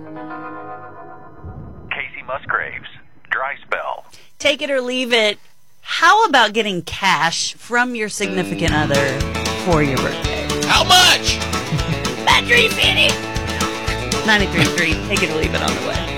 Casey Musgraves, dry spell. Take it or leave it. How about getting cash from your significant other for your birthday? How much? Battery Phoenix! 93.3. Take it or leave it on the way.